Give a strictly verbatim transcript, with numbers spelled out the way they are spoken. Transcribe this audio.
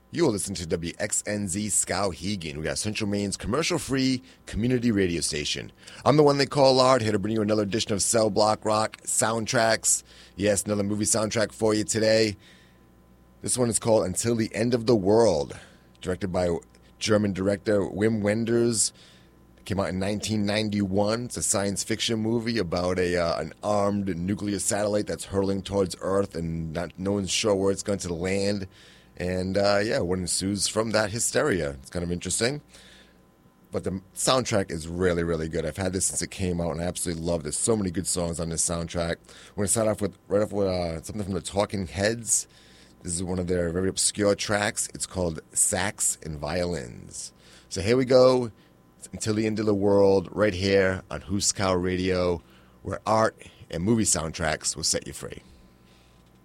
You're listening to W X N Z Skowhegan. We got Central Maine's commercial-free community radio station. I'm the one they call Lard, here to bring you another edition of Cell Block Rock Soundtracks. Yes, another movie soundtrack for you today. This one is called Until the End of the World, directed by German director Wim Wenders. It came out in nineteen ninety-one. It's a science fiction movie about a uh, an armed nuclear satellite that's hurtling towards Earth, and not, no one's sure where it's going to land. And, uh, yeah, what ensues from that hysteria. It's kind of interesting. But the soundtrack is really, really good. I've had this since it came out, and I absolutely love it. There's so many good songs on this soundtrack. We're going to start off with, right off with uh, something from the Talking Heads. This is one of their very obscure tracks. It's called Sax and Violins. So here we go. It's Until the End of the World, right here on Huskow Radio, where art and movie soundtracks will set you free.